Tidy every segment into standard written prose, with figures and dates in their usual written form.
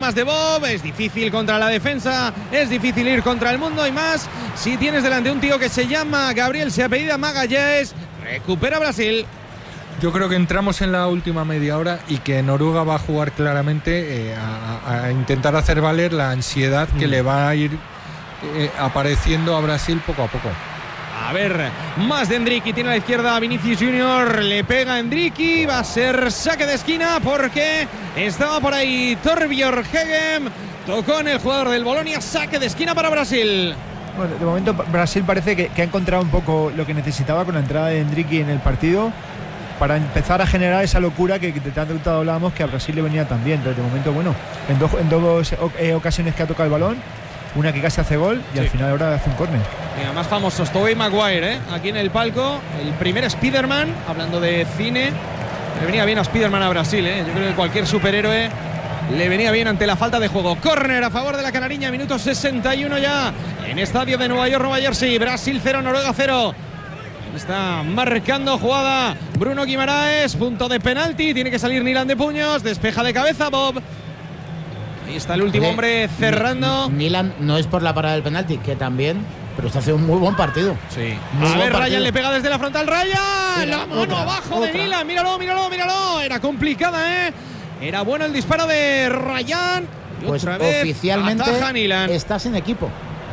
problemas de Bob, es difícil contra la defensa, es difícil ir contra el mundo y más si tienes delante un tío que se llama Gabriel, se apellida Magalhães. Recupera Brasil. Yo creo que entramos en la última media hora y que Noruega va a jugar claramente a intentar hacer valer la ansiedad que le va a ir apareciendo a Brasil poco a poco. A ver, más de Endricky, tiene a la izquierda a Vinicius Junior, le pega a Endricky, va a ser saque de esquina porque estaba por ahí Torbjörn Hegem, tocó en el jugador del Bolonia, saque de esquina para Brasil. Bueno, de momento Brasil parece que ha encontrado un poco lo que necesitaba con la entrada de Endricky en el partido para empezar a generar esa locura que de tanto hablábamos que a Brasil le venía tan bien. Entonces, de momento, bueno, en dos ocasiones que ha tocado el balón, una que casi hace gol y al final ahora hace un córner. Más famosos, Tobey Maguire, aquí en el palco, el primer Spiderman, hablando de cine, le venía bien a Spiderman a Brasil, yo creo que cualquier superhéroe le venía bien ante la falta de juego. Córner a favor de la Canariña, minuto 61 ya, en estadio de Nueva York, Nueva Jersey. Brasil 0, Noruega 0. Está marcando jugada Bruno Guimaraes, punto de penalti, tiene que salir Nilan de puños, despeja de cabeza Bob. Ahí está el último hombre cerrando. Nilan no es por la parada del penalti, que también, pero está haciendo un muy buen partido. Sí. A ver, Ryan le pega desde la frontal. Ryan, la mano abajo de Nilan. Míralo. Era complicada, Era bueno el disparo de Ryan. Y pues otra vez oficialmente ataja Nilan. está sin equipo.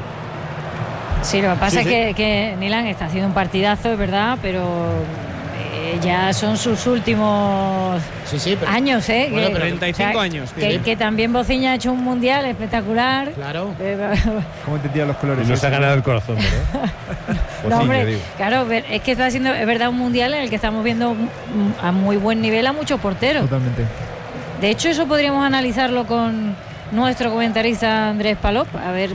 Sí, lo que pasa es que Nilan está haciendo un partidazo, es verdad, pero ya son sus últimos años, Bueno, pero 35 años. Que también Bociña ha hecho un mundial espectacular. Claro. ¿Cómo te tiran los colores? Y nos ha ganado el corazón, ¿verdad? No, hombre, claro, es que está haciendo, es verdad, un mundial en el que estamos viendo a muy buen nivel a muchos porteros. Totalmente. De hecho, eso podríamos analizarlo con nuestro comentarista Andrés Palop. A ver,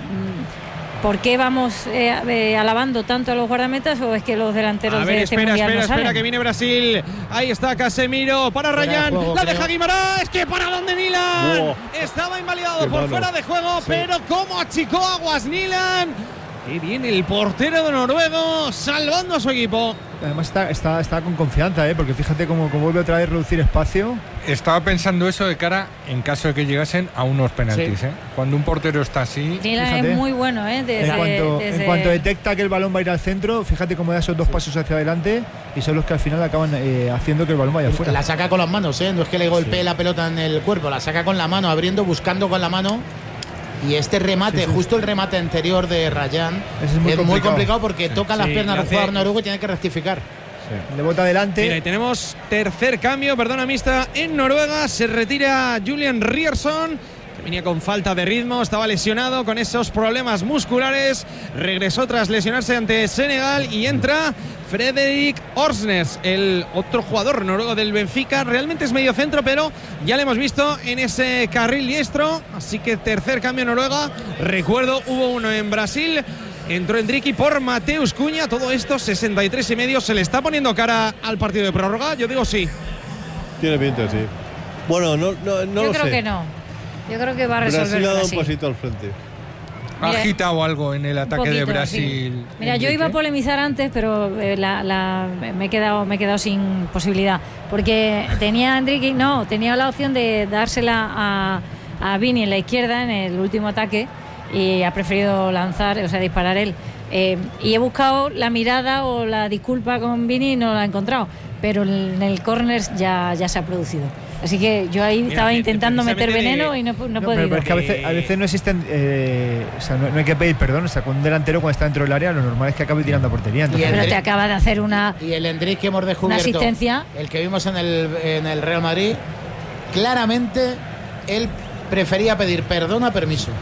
¿por qué vamos alabando tanto a los guardametas o es que los delanteros de este mundial no salen? Espera, que viene Brasil. Ahí está Casemiro para Ryan. La deja Guimaraes. ¡Qué para dónde Nilan! Wow. Estaba invalidado por fuera de juego, pero cómo achicó aguas Nilan. Y viene el portero de noruego salvando a su equipo. Además está con confianza, porque fíjate cómo vuelve otra vez a reducir espacio. Estaba pensando eso de cara en caso de que llegasen a unos penaltis. Cuando un portero está así, Nilan es muy bueno, en cuanto detecta que el balón va a ir al centro, fíjate cómo da esos dos pasos hacia adelante y son los que al final acaban haciendo que el balón vaya afuera. La saca con las manos, no es que le golpee la pelota en el cuerpo, la saca con la mano, abriendo, buscando con la mano. Y este remate, justo el remate anterior de Ryan, es muy complicado porque toca las piernas al jugador noruego y tiene que rectificar. Le bota adelante. Mira, y tenemos tercer cambio, mixta en Noruega. Se retira Julian Ryerson, que venía con falta de ritmo, estaba lesionado con esos problemas musculares. Regresó tras lesionarse ante Senegal y entra Fredrik Orsnes, el otro jugador noruego del Benfica. Realmente es medio centro, pero ya le hemos visto en ese carril diestro. Así que tercer cambio Noruega. Recuerdo, hubo uno en Brasil. Entró Endricky por Mateus Cunha. Todo esto 63,5. ¿Se le está poniendo cara al partido de prórroga? Yo digo sí. Tiene pinta, sí. Bueno, no Yo lo creo sé. que no. Yo creo que va a resolver Brasil ha dado Brasil. un pasito al frente. ha agitado algo en el ataque de Brasil. Sí. Mira, yo iba a polemizar antes, pero me he quedado sin posibilidad. Porque tenía la opción de dársela a Vini en la izquierda en el último ataque y ha preferido disparar él. Y he buscado la mirada o la disculpa con Vini y no la he encontrado. Pero en el córner ya se ha producido. Así que yo ahí estaba intentando meter veneno y no he podido. Pero es que a veces no existen, no hay que pedir perdón. O sea, con un delantero cuando está dentro del área, lo normal es que acabe tirando a portería. Pero te acaba de hacer una. Y el Endrick que hemos descubierto, una asistencia. El que vimos en el Real Madrid, claramente él prefería pedir perdón a permiso.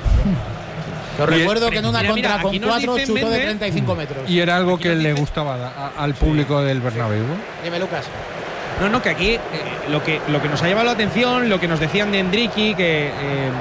Os recuerdo que en una contra con 4 chutó de 35 metros. Y era algo que le gustaba al público del Bernabéu. Dime, Lucas. No, que aquí lo que nos ha llamado la atención, lo que nos decían de Endricky, que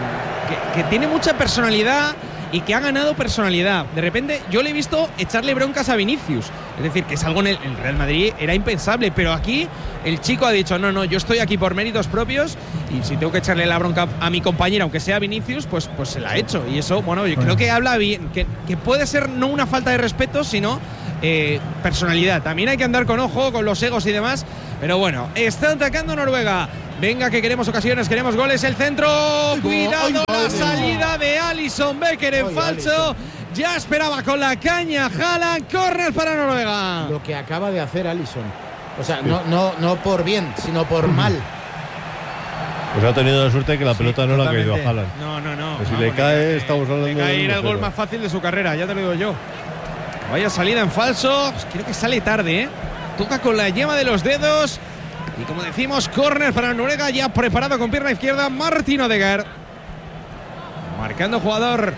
tiene mucha personalidad y que ha ganado personalidad. De repente yo le he visto echarle broncas a Vinicius. Es decir, que es algo en el Real Madrid era impensable, pero aquí el chico ha dicho, no, yo estoy aquí por méritos propios y si tengo que echarle la bronca a mi compañero, aunque sea Vinicius, pues se la ha hecho. Y eso, yo creo que habla bien, que puede ser no una falta de respeto, sino personalidad. También hay que andar con ojo, con los egos y demás. Pero bueno, está atacando Noruega. Venga, que queremos ocasiones, queremos goles. El centro, cuidado, la salida de Alisson Becker en falso. Ya esperaba con la caña Haaland. Córner para Noruega. Lo que acaba de hacer Alisson. O sea, no por bien, sino por mal. Pues ha tenido la suerte que la pelota no la ha caído a Haaland. No. Pues si le cae, estamos hablando de. Le cae el gol más fácil de su carrera, ya te lo digo yo. Vaya salida en falso. Creo que sale tarde, ¿eh? Toca con la yema de los dedos. Y como decimos, córner para Noruega, ya preparado con pierna izquierda, Martin Odegaard. Marcando jugada,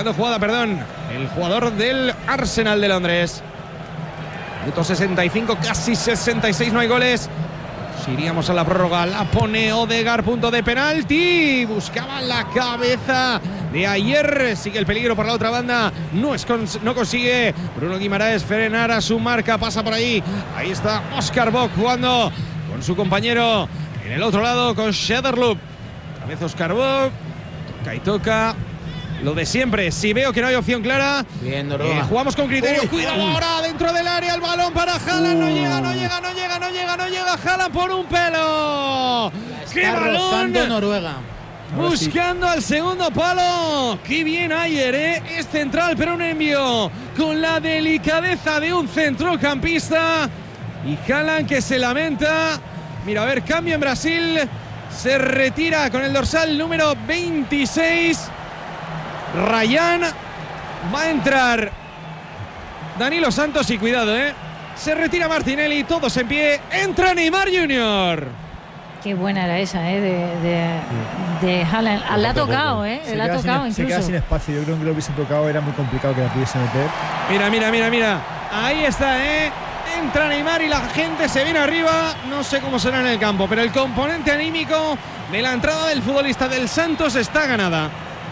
el jugador del Arsenal de Londres. Minuto 65, casi 66, no hay goles. Si iríamos a la prórroga, la pone Odegaard, punto de penalti. Buscaba la cabeza de ayer. Sigue el peligro por la otra banda. No consigue Bruno Guimaraes frenar a su marca. Pasa por ahí. Ahí está Oscar Bock jugando con su compañero en el otro lado con Shederloop. Otra vez Oscar Bock. Toca y toca. Lo de siempre, si veo que no hay opción clara, bien, jugamos con criterio. Cuidado ahora dentro del área, el balón para Haaland. No llega Haaland por un pelo. ¡Qué balón! Noruega. Buscando al segundo palo. Qué bien Ayer, ¿eh? Es central, pero un envío con la delicadeza de un centrocampista. Y Haaland que se lamenta. Mira, a ver, cambio en Brasil. Se retira con el dorsal número 26. Ryan, va a entrar Danilo Santos y cuidado, se retira Martinelli, todos en pie, entra Neymar Jr. Qué buena era esa, de Haaland. Le ha tocado, le ha tocado incluso. Se queda sin espacio, yo creo que lo hubiese tocado, era muy complicado que la pudiese meter. Mira, ahí está, entra Neymar y la gente se viene arriba. No sé cómo será en el campo, pero el componente anímico de la entrada del futbolista del Santos está ganada.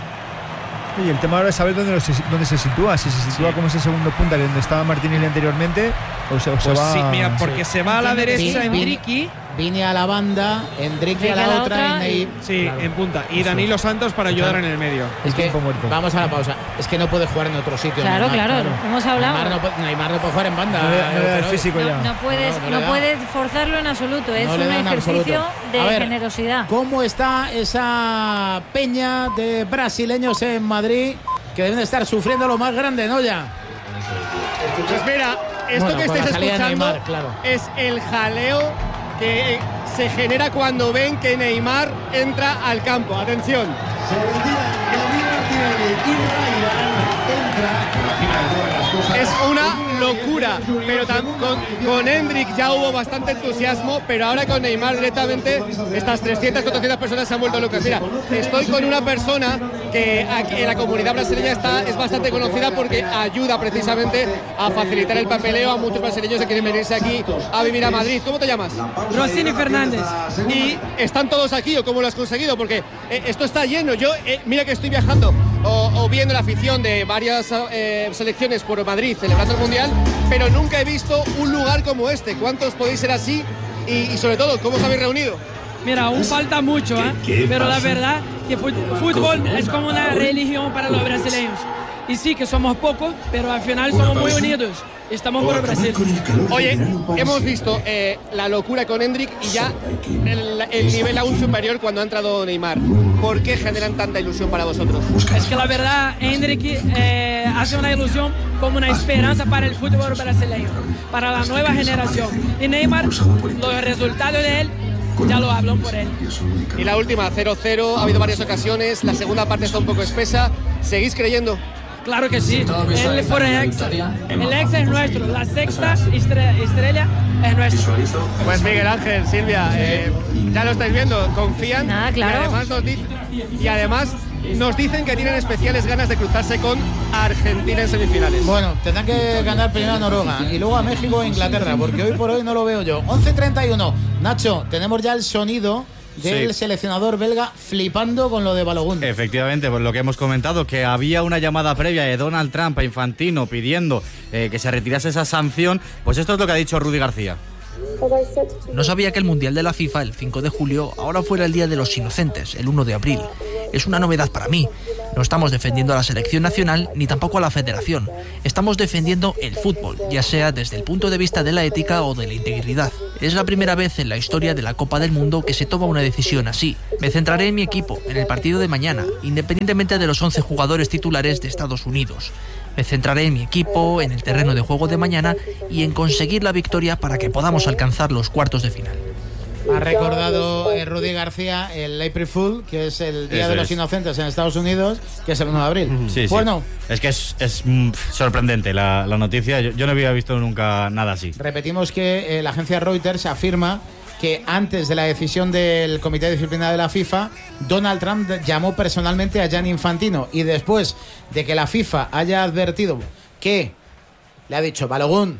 Y el tema ahora es saber dónde se sitúa. Si se sitúa como ese segundo punta donde estaba Martinelli anteriormente, o se va. Sí, mira, porque se va a la derecha Endricky. Vine a la banda, Endricky a la otra y sí, claro, en punta. Y Danilo Santos para ayudar en el medio. Es que vamos a la pausa. Es que no puede jugar en otro sitio. Claro. Hemos hablado. Neymar no puede jugar en banda. No físico ya. No puedes forzarlo en absoluto. Es un ejercicio de generosidad. ¿Cómo está esa peña de brasileños en Madrid que deben de estar sufriendo lo más grande, ¿no? Ya. Pues mira, esto que estáis escuchando Neymar, es el jaleo que se genera cuando ven que Neymar entra al campo. Atención. Es una locura, pero con Endrick ya hubo bastante entusiasmo, pero ahora con Neymar directamente estas 300, 400 personas se han vuelto locas. Mira, estoy con una persona que aquí en la comunidad brasileña es bastante conocida porque ayuda precisamente a facilitar el papeleo a muchos brasileños que quieren venirse aquí a vivir a Madrid. ¿Cómo te llamas? Rossini Fernández. ¿Y están todos aquí o cómo lo has conseguido? Porque esto está lleno. Yo, mira que estoy viajando o viendo la afición de varias selecciones por Madrid celebrando el Mundial, pero nunca he visto un lugar como este. ¿Cuántos podéis ser así? Y sobre todo, ¿cómo os habéis reunido? Mira, aún falta mucho, pero la verdad que fútbol es como una religión para los brasileños. Y sí que somos pocos, pero al final somos muy unidos. Estamos por Brasil. Oye, hemos visto la locura con Endrick y ya el nivel aún superior cuando ha entrado Neymar. ¿Por qué generan tanta ilusión para vosotros? Es que la verdad, Endrick hace una ilusión como una esperanza para el fútbol brasileño, para la nueva generación. Y Neymar, los resultados de él ya lo hablan por él. Y la última, 0-0, ha habido varias ocasiones, la segunda parte está un poco espesa. ¿Seguís creyendo? Claro que sí, él fue el Hexa. El Hexa es nuestro, la sexta estrella es nuestro. Pues Miguel Ángel, Silvia, ya lo estáis viendo, confían. Claro. Y además nos dicen que tienen especiales ganas de cruzarse con Argentina en semifinales. Bueno, tendrán que ganar primero a Noruega y luego a México e Inglaterra, porque hoy por hoy no lo veo yo. 11:31, Nacho, tenemos ya el sonido del seleccionador belga flipando con lo de Balogun. Efectivamente, pues lo que hemos comentado, que había una llamada previa de Donald Trump a Infantino pidiendo que se retirase esa sanción, pues esto es lo que ha dicho Rudy García. No sabía que el Mundial de la FIFA, el 5 de julio, ahora fuera el Día de los Inocentes, el 1 de abril. Es una novedad para mí. No estamos defendiendo a la selección nacional ni tampoco a la federación. Estamos defendiendo el fútbol, ya sea desde el punto de vista de la ética o de la integridad. Es la primera vez en la historia de la Copa del Mundo que se toma una decisión así. Me centraré en mi equipo, en el partido de mañana, independientemente de los 11 jugadores titulares de Estados Unidos. Me centraré en mi equipo, en el terreno de juego de mañana y en conseguir la victoria para que podamos alcanzar los cuartos de final. Ha recordado Rudy García el April Fool, que es el Día de los Inocentes en Estados Unidos, que es el 1 de abril. Sí, bueno, es que es sorprendente la noticia. Yo no había visto nunca nada así. Repetimos que la agencia Reuters afirma que antes de la decisión del Comité de Disciplina de la FIFA, Donald Trump llamó personalmente a Gianni Infantino, y después de que la FIFA haya advertido que le ha dicho: Balogun,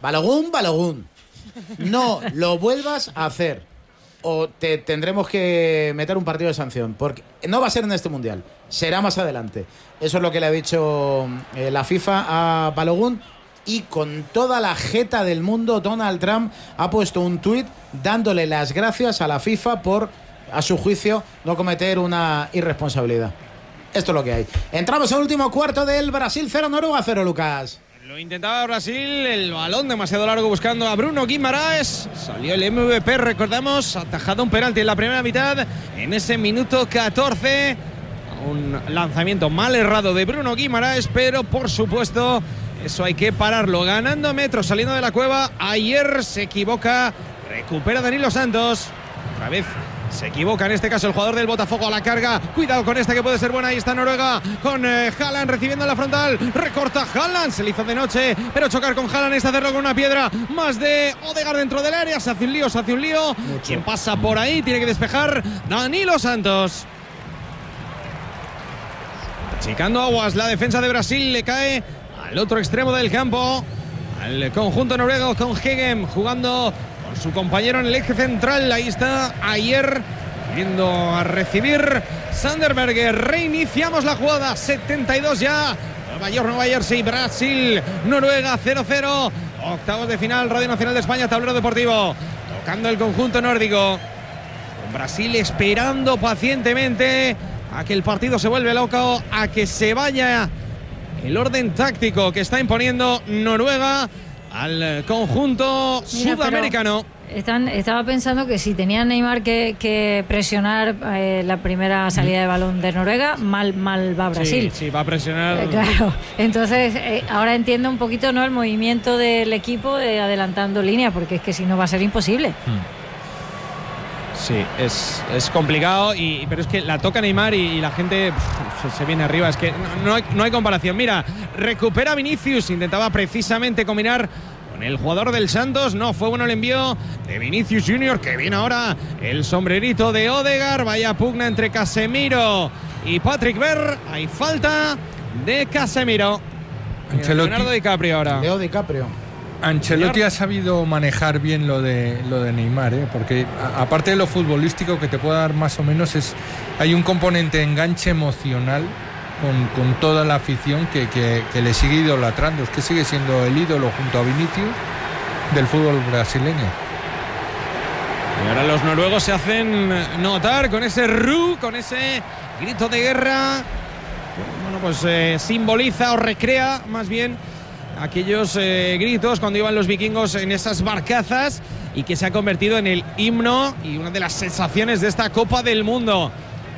no lo vuelvas a hacer, o te tendremos que meter un partido de sanción, porque no va a ser en este mundial, será más adelante. Eso es lo que le ha dicho la FIFA a Balogun, y con toda la jeta del mundo, Donald Trump ha puesto un tuit dándole las gracias a la FIFA por, a su juicio, no cometer una irresponsabilidad. Esto es lo que hay. Entramos al último cuarto del Brasil 0, Noruega 0, Lucas. Lo intentaba Brasil, el balón demasiado largo buscando a Bruno Guimaraes. Salió el MVP, recordamos, atajado un penalti en la primera mitad, en ese minuto 14. Un lanzamiento mal errado de Bruno Guimaraes, pero por supuesto eso hay que pararlo. Ganando metros, saliendo de la cueva. Ayer se equivoca, recupera Danilo Santos. Otra vez se equivoca en este caso el jugador del Botafogo a la carga. Cuidado con esta que puede ser buena. Ahí está Noruega con Haaland recibiendo la frontal. Recorta Haaland. Se le hizo de noche, pero chocar con Haaland es hacerlo con una piedra. Más de Odegaard dentro del área. Se hace un lío. Quien pasa por ahí tiene que despejar Danilo Santos. Achicando aguas la defensa de Brasil. Le cae al otro extremo del campo, al conjunto noruego, con Hegem jugando con su compañero en el eje central. Ahí está Ayer yendo a recibir Sanderberger. Reiniciamos la jugada, 72 ya. Nueva Jersey, Brasil, Noruega 0-0. Octavos de final, Radio Nacional de España, tablero deportivo. Tocando el conjunto nórdico. Con Brasil esperando pacientemente a que el partido se vuelva loco, a que se vaya el orden táctico que está imponiendo Noruega al conjunto sudamericano. Estaba pensando que si tenía Neymar que presionar la primera salida de balón de Noruega, mal va Brasil. Sí, va a presionar. Claro, entonces ahora entiendo un poquito, ¿no?, el movimiento del equipo adelantando línea, porque es que si no va a ser imposible. Sí, es complicado, pero es que la toca Neymar y la gente se viene arriba. Es que no hay comparación. Mira, recupera Vinicius, intentaba precisamente combinar con el jugador del Santos. No, fue bueno el envío de Vinicius Junior, que viene ahora el sombrerito de Odegaard. Vaya pugna entre Casemiro y Patrick Berg. Hay falta de Casemiro. Leonardo DiCaprio ahora. Leo DiCaprio. Ancelotti ha sabido manejar bien lo de Neymar, porque aparte de lo futbolístico que te puede dar más o menos, hay un componente de enganche emocional con toda la afición que le sigue idolatrando. Es que sigue siendo el ídolo junto a Vinicius del fútbol brasileño. Y ahora los noruegos se hacen notar con ese con ese grito de guerra. Bueno, pues simboliza o recrea más bien aquellos gritos cuando iban los vikingos en esas barcazas, y que se ha convertido en el himno y una de las sensaciones de esta Copa del Mundo,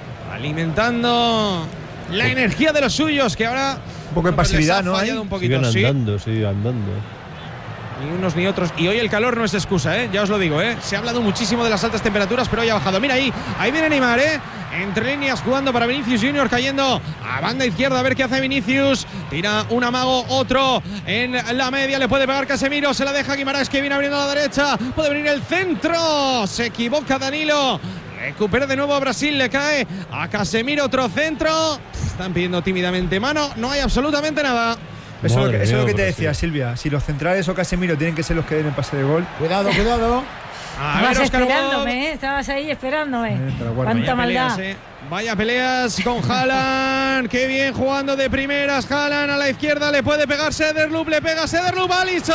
alimentando la energía de los suyos, que ahora un poco de pasividad, ¿no? Un poquito, siguen andando. Ni unos ni otros. Y hoy el calor no es excusa, ya os lo digo, Se ha hablado muchísimo de las altas temperaturas, pero hoy ha bajado. Mira ahí viene Neymar, entre líneas jugando para Vinicius Junior, cayendo a banda izquierda, a ver qué hace Vinicius. Tira un amago, otro en la media, le puede pegar Casemiro, se la deja Guimaraes, que viene abriendo a la derecha, puede venir el centro, se equivoca Danilo. Recupera de nuevo a Brasil, le cae a Casemiro, otro centro. Están pidiendo tímidamente mano, no hay absolutamente nada. Eso es lo que te decía, Silvia. Si los centrales o Casemiro tienen que ser los que den el pase de gol. Cuidado. Estabas esperándome, estabas ahí esperándome. Cuánta maldad. Vaya peleas con Haaland. Qué bien jugando de primeras. Haaland a la izquierda, le puede pegar Sederlup, le pega Sederlup, Alisson.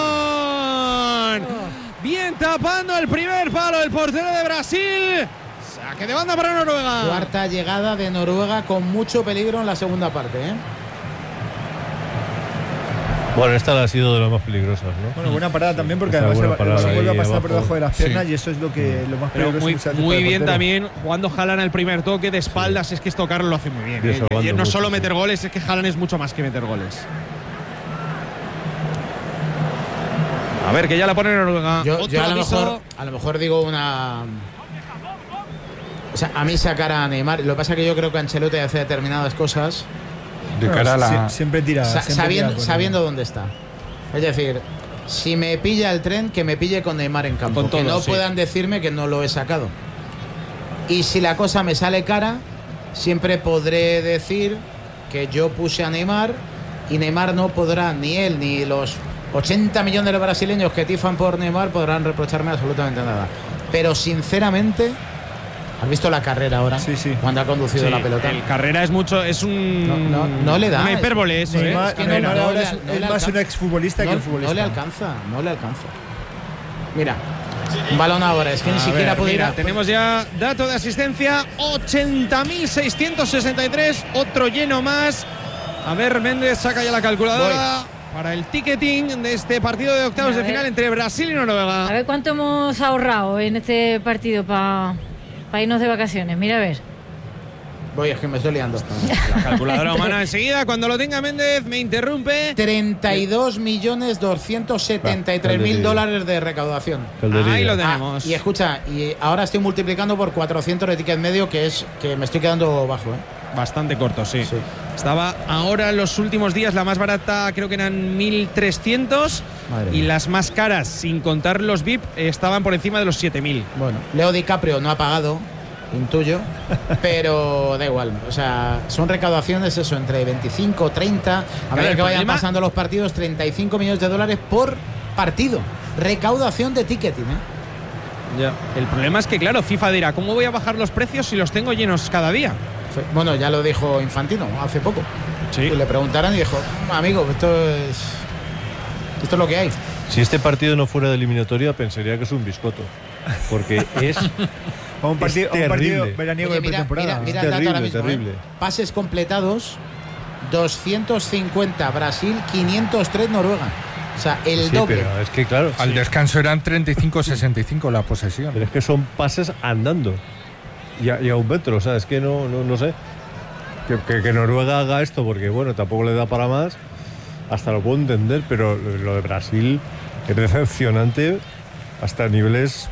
Bien tapando el primer palo el portero de Brasil. Saque de banda para Noruega. Cuarta llegada de Noruega con mucho peligro en la segunda parte, Bueno, esta ha sido de las más peligrosas, ¿no? Bueno, buena parada también porque además el balón vuelve a pasar por debajo de las piernas y eso es lo más peligroso. Muy bien también jugando Haaland al primer toque de espaldas, es que tocarlo lo hace muy bien. Y no solo meter goles, es que Haaland es mucho más que meter goles. A ver, que ya la pone Noruega. Yo a lo mejor digo una. O sea, a mí sacar a Neymar. Lo que pasa es que yo creo que Ancelotti hace determinadas cosas. De cara a la. Siempre tira. Sabiendo dónde está. Es decir, si me pilla el tren, que me pille con Neymar en campo. Que no puedan decirme que no lo he sacado. Y si la cosa me sale cara, siempre podré decir que yo puse a Neymar y Neymar no podrá, ni él ni los 80 millones de brasileños que tifan por Neymar podrán reprocharme absolutamente nada. Pero sinceramente, ¿has visto la carrera ahora? Sí. Cuando ha conducido la pelota. El carrera es mucho, es un no le da. Una hipérbole eso, Neymar, es que Neymar ahora es más un exfutbolista que un futbolista. No le alcanza. Mira, un balón ahora, es que ni siquiera puede ir. Tenemos ya dato de asistencia, 80.663, otro lleno más. A ver, Méndez saca ya la calculadora para el ticketing de este partido de octavos de final entre Brasil y Noruega. A ver cuánto hemos ahorrado en este partido para irnos de vacaciones. Mira a ver. Es que me estoy liando. La calculadora humana enseguida, cuando lo tenga Méndez, me interrumpe. 32.273.000 dólares de recaudación. Ahí lo tenemos. Y escucha, y ahora estoy multiplicando por 400 de ticket medio, que me estoy quedando bajo, Bastante corto, sí. Estaba ahora en los últimos días, la más barata creo que eran 1.300 y las más caras, sin contar los VIP, estaban por encima de los 7.000. Bueno, Leo DiCaprio no ha pagado, intuyo, pero da igual. O sea, son recaudaciones entre 25, 30, a medida que vayan pasando los partidos, 35 millones de dólares por partido. Recaudación de ticketing, Ya. El problema es que, claro, FIFA dirá, ¿cómo voy a bajar los precios si los tengo llenos cada día? Bueno, ya lo dijo Infantino hace poco. Sí. Y le preguntaron y dijo, amigo, esto es lo que hay. Si este partido no fuera de eliminatoria, pensaría que es un biscotto. Porque es un partido veraniego de pretemporada. Mira el dato ahora mismo. Pases completados, 250 Brasil, 503 Noruega. O sea, el doble. Pero es que claro. Al descanso eran 35-65 la posesión. Pero es que son pases andando. Y a un metro, o sea, es que no sé. Que Noruega haga esto, porque bueno, tampoco le da para más, hasta lo puedo entender, pero lo de Brasil es decepcionante hasta niveles.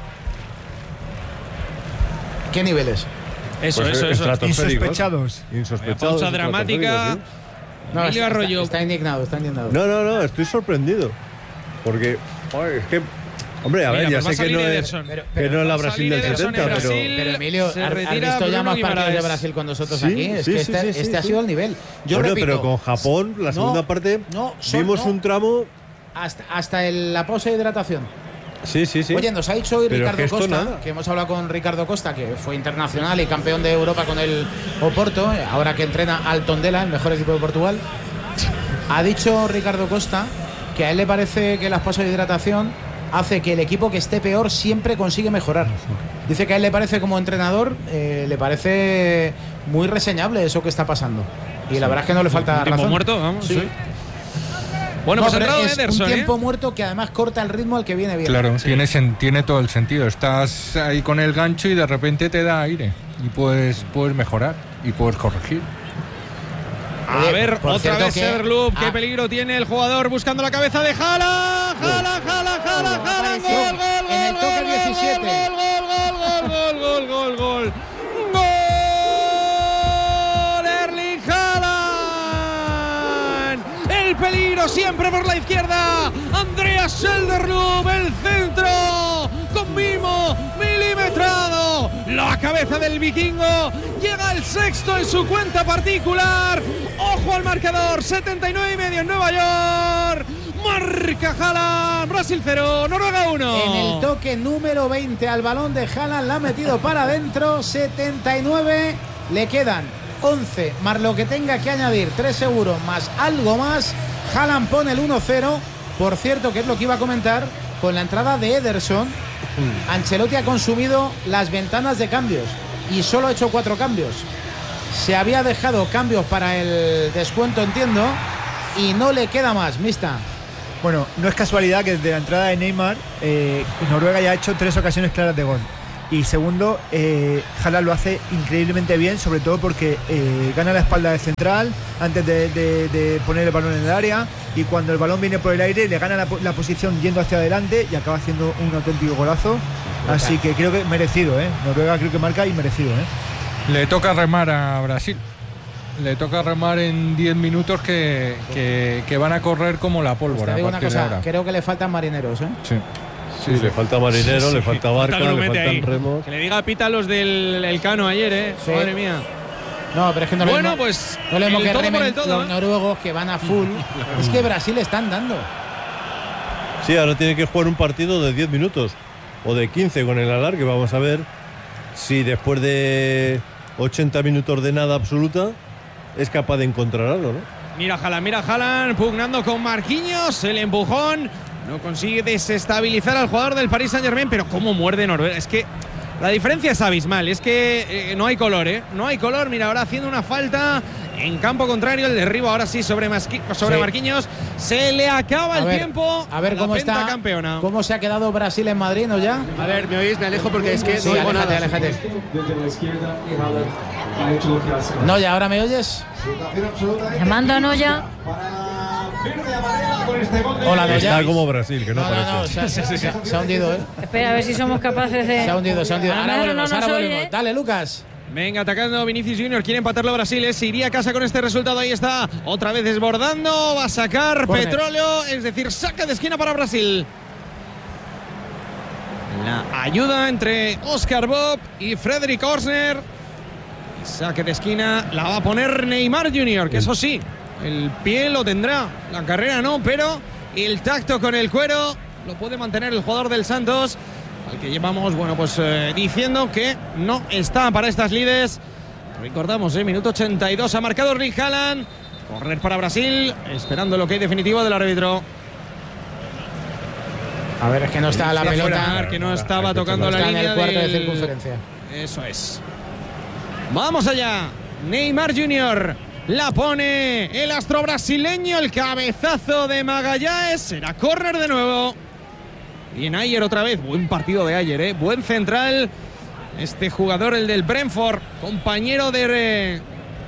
¿Qué niveles? Eso. Insospechados. Pausa dramática. No, está indignado. No, estoy sorprendido. Porque, es que. Hombre, a ver, ya sé que no es la Brasil del 70, pero Emilio, ¿has visto ya más partidos de Brasil con nosotros aquí? Es que este ha sido el nivel. Yo repito, pero con Japón, la segunda parte, vimos un tramo. Hasta la pausa de hidratación. Sí. Oye, nos ha dicho hoy Ricardo Costa, que hemos hablado con Ricardo Costa, que fue internacional y campeón de Europa con el Oporto, ahora que entrena al Tondela, el mejor equipo de Portugal. Ha dicho Ricardo Costa que a él le parece que las pausas de hidratación hace que el equipo que esté peor siempre consigue mejorar. Dice que a él le parece, como entrenador, le parece muy reseñable eso que está pasando. Y la verdad es que no le falta razón. ¿Tiempo muerto? Vamos, sí. Bueno, pues ha entrado Ederson, un tiempo muerto que además corta el ritmo al que viene bien. Claro, tiene todo el sentido. Estás ahí con el gancho y de repente te da aire. Y puedes mejorar y puedes corregir. A ver, otra vez Everloop, qué peligro tiene el jugador buscando la cabeza de Haaland. Gol. En el toque 17. Gol. Erling Haaland. El peligro siempre por la izquierda. Andreas Schjelderup, el centro. Con mimo, milimetrado. La cabeza del vikingo llega al sexto en su cuenta particular. Ojo al marcador, 79,5 en Nueva York. Marca Haaland, Brasil 0, Noruega 1. En el toque número 20 al balón de Haaland, la ha metido para adentro. 79, le quedan 11 más lo que tenga que añadir, 3 seguros más algo más. Haaland pone el 1-0. Por cierto, que es lo que iba a comentar, con la entrada de Ederson, Ancelotti ha consumido las ventanas de cambios y solo ha hecho 4 cambios. Se había dejado cambios para el descuento, entiendo. y no le queda más, Mista. Bueno, no es casualidad que desde la entrada de Neymar Noruega ya ha hecho 3 ocasiones claras de gol. Y segundo, Haaland lo hace increíblemente bien, sobre todo porque gana la espalda de central antes de poner el balón en el área, y cuando el balón viene por el aire le gana la posición yendo hacia adelante y acaba haciendo un auténtico golazo. Así que creo que merecido, Noruega creo que marca y merecido. Le toca remar a Brasil. Le toca remar en 10 minutos que van a correr como la pólvora. Pues te digo una cosa, creo que le faltan marineros, Sí, le falta marinero, le falta barca, le faltan remos. Que le diga pita a los del Elcano ayer, Sí. Madre mía. No, pero es que no bueno, le pues no le el que todo remen por el todo, los noruegos que van a full. Es que Brasil están dando. Sí, ahora tiene que jugar un partido de 10 minutos o de 15 con el alargue. Vamos a ver si después de 80 minutos de nada absoluta es capaz de encontrar algo, ¿no? Mira Haaland, pugnando con Marquinhos, el empujón. No consigue desestabilizar al jugador del Paris Saint-Germain, pero cómo muerde Noruega. Es que la diferencia es abismal, es que no hay color, No hay color. Mira, ahora haciendo una falta en campo contrario, el derribo ahora sí sobre Marquinhos. Se le acaba el tiempo. A ver cómo está campeona. ¿Cómo se ha quedado Brasil en Madrid, no ya? A ver, ¿me oís? Me alejo porque es que sí, no oigo nada. Aléjate. Noya, ¿ahora me oyes? Llamando a Noya. Hola, Noya. Está como Brasil, que no parece. Se ha hundido, Espera, a ver si somos capaces de... Se ha hundido. Ahora volvemos. Dale, Lucas. Venga, atacando Vinicius Junior, quiere empatarlo Brasil, se iría a casa con este resultado, ahí está, otra vez desbordando, va a sacar petróleo, es decir, saca de esquina para Brasil. La ayuda entre Oscar Bob y Fredrik Orsner. Saque de esquina, la va a poner Neymar Junior, que eso sí, el pie lo tendrá, la carrera no, pero el tacto con el cuero lo puede mantener el jugador del Santos, al que llevamos, diciendo que no está para estas lides. Recordamos, minuto 82 ha marcado Erling Haaland. Correr para Brasil, esperando lo que hay definitivo del árbitro. A ver, es que no está la pelota, que no estaba tocando la línea en el cuarto de circunferencia. Eso es. Vamos allá. Neymar Junior la pone el astro brasileño, el cabezazo de Magalhães. Será córner de nuevo. Bien, Ayer otra vez. Buen partido de Ayer, Buen central. Este jugador, el del Brentford, compañero de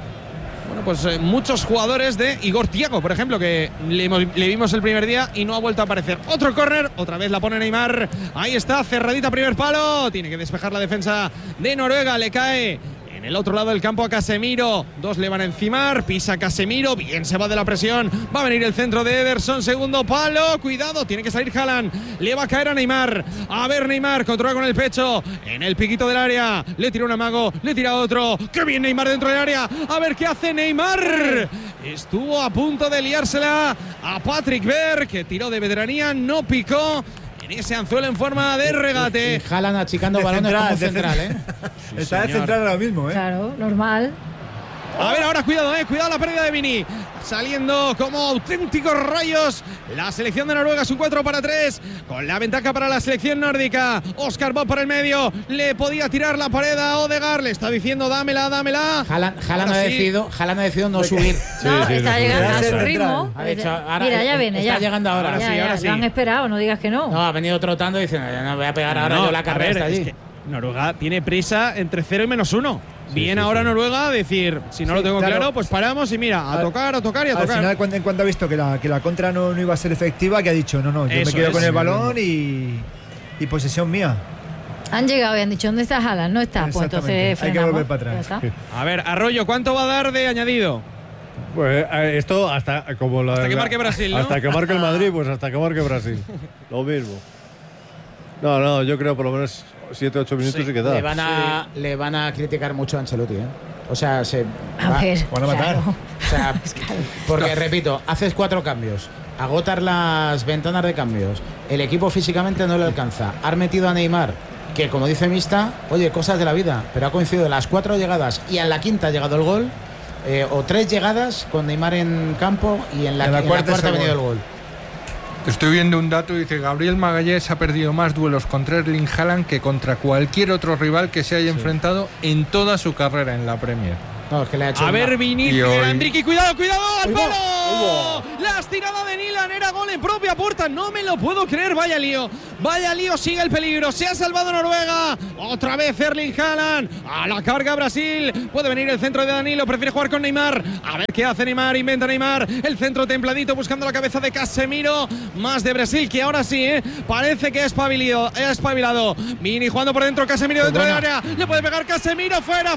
muchos jugadores de Igor Thiago, por ejemplo, que le vimos el primer día y no ha vuelto a aparecer. Otro córner, otra vez la pone Neymar. Ahí está, cerradita, primer palo. Tiene que despejar la defensa de Noruega. Le cae en el otro lado del campo a Casemiro. Dos le van a encimar. Pisa Casemiro. Bien, se va de la presión. Va a venir el centro de Ederson. Segundo palo. Cuidado, tiene que salir Haaland. Le va a caer a Neymar. A ver, Neymar controla con el pecho. En el piquito del área. Le tira un amago. Le tira otro. ¡Qué bien Neymar dentro del área! A ver qué hace Neymar. Estuvo a punto de liársela a Patrick Berg, que tiró de veteranía. No picó en ese anzuelo en forma de regate. Y Haaland achicando balones como central, Está de central ahora mismo, Claro, normal. A ver, ahora cuidado, cuidado la pérdida de Vini. Saliendo como auténticos rayos. La selección de Noruega es un 4-3. Con la ventaja para la selección nórdica. Oscar Bob por el medio. Le podía tirar la pared a Odegaard. Le está diciendo dámela. Haaland ha decidido no subir. Está llegando a su ritmo. Mira, ya viene. Está llegando ahora. Ahora sí. Lo han esperado, no digas que no. No, ha venido trotando y diciendo, no voy a pegar ahora yo la carrera. Está allí. Es que Noruega tiene prisa entre 0 y -1. Bien, ahora Noruega decir, si no lo tengo claro, pues paramos y mira, a tocar y a tocar. Al final, en cuanto ha visto que la contra no iba a ser efectiva, que ha dicho, no, yo me quedo con el balón y posesión mía. Han llegado y han dicho, ¿dónde está Haaland? No está, pues entonces hay que volver para atrás. A ver, Arroyo, ¿cuánto va a dar de añadido? Pues esto hasta que marque Brasil, ¿no? Hasta que marque el Madrid, pues hasta que marque Brasil. Lo mismo. No, yo creo por lo menos 7-8 minutos y queda. Le van a criticar mucho a Ancelotti, O sea, van a matar. O sea, porque repito, haces 4 cambios, agotar las ventanas de cambios, el equipo físicamente no le alcanza. Has metido a Neymar, que como dice Mista, oye, cosas de la vida, pero ha coincidido las 4 llegadas y en la quinta ha llegado el gol, o 3 llegadas con Neymar en campo y en la cuarta ha venido el gol. Estoy viendo un dato, dice Gabriel Magalhães ha perdido más duelos contra Erling Haaland que contra cualquier otro rival que se haya enfrentado en toda su carrera en la Premier. No, es que le ha hecho a ver, Vinicius, Andriqui, cuidado, al palo. La estirada de Nilan era gol en propia puerta. No me lo puedo creer. Vaya lío, sigue el peligro. Se ha salvado Noruega. Otra vez Erling Haaland. A la carga Brasil. Puede venir el centro de Danilo. Prefiere jugar con Neymar. A ver qué hace Neymar. Inventa Neymar. El centro templadito buscando la cabeza de Casemiro. Más de Brasil que ahora sí, parece que ha espabilado. Vini jugando por dentro. Casemiro dentro del área. Le puede pegar Casemiro. Fuera.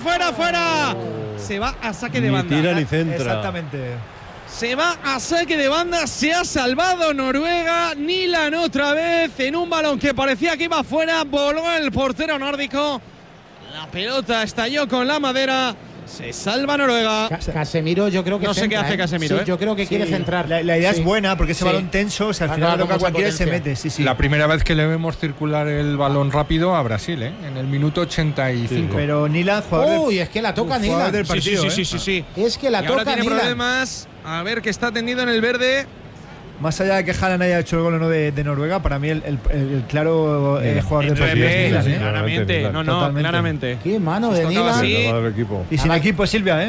Se va a saque de banda. Ni tira ni centra. Exactamente. Se va a saque de banda. Se ha salvado Noruega. Nilan otra vez en un balón que parecía que iba fuera. Voló el portero nórdico. La pelota estalló con la madera. Se salva Noruega. Casemiro, yo creo que no sé qué hace Casemiro. Sí, yo creo que quiere centrar. La idea es buena porque ese balón tenso, o sea, al final toca cualquiera y se mete. Sí. La primera vez que le vemos circular el balón rápido a Brasil, en el minuto 85. Sí. Pero Nilan, jugador es que la toca Nilan del partido. Sí. Es que la y toca ahora tiene Nilan. problemas. A ver, que está tendido en el verde. Más allá de que Haaland haya hecho el gol o no de Noruega, para mí el claro jugador del partido es Nilan. Claramente, claramente. Qué mano de Nilan. Y sin equipo Silvia,